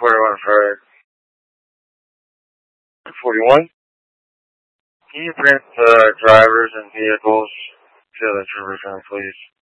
41 for 41. Can you bring the drivers and vehicles to the Trooper Center, please?